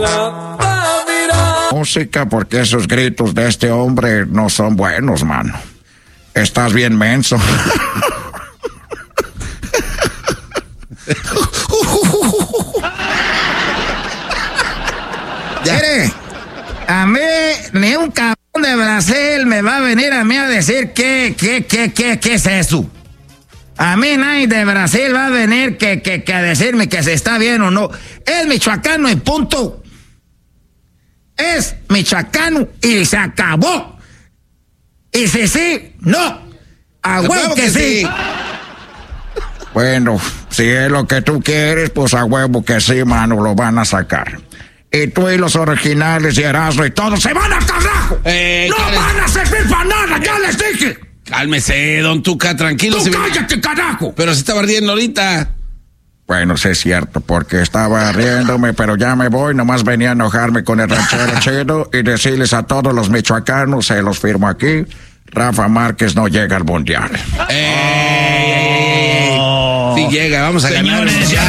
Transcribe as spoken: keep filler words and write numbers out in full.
Música, porque esos gritos de este hombre no son buenos, mano. Estás bien menso. Mire, a mí ni un cabrón de Brasil me va a venir a mí a decir qué, qué, qué, qué, qué es eso. A mí nadie de Brasil va a venir que, que, que a decirme que se está bien o no. Es michoacano y punto. Es michoacano y se acabó. Y si sí, no. A huevo que, que sí. sí. Bueno, si es lo que tú quieres, pues a huevo que sí, mano, lo van a sacar. Y tú y los originales y Erasmo y todos se van a carajo. Eh, ¡No cállate. Van a servir para nada! ¡Ya les dije! Cálmese, don Tuca, tranquilo. ¡Tú cállate, me... carajo! Pero se estaba riendo ahorita. Bueno, sí es cierto, porque estaba riéndome, pero ya me voy. Nomás venía a enojarme con el ranchero chido y decirles a todos los michoacanos, se los firmo aquí, Rafa Márquez no llega al mundial. ¡Ey! ¡Ey! ¡Ey! Sí llega, vamos a ganar.